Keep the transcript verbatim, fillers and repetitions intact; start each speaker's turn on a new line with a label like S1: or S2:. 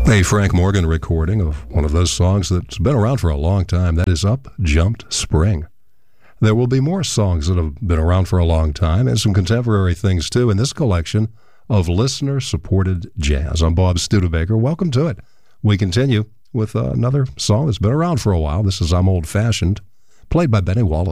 S1: A Frank Morgan recording of one of those songs that's been around for a long time. That is Up Jumped Spring. There will be more songs that have been around for a long time and some contemporary things too in this collection of listener-supported jazz. I'm Bob Studebaker. Welcome to it. We continue with uh, another song that's been around for a while. This is I'm Old Fashioned, played by Benny Wallace.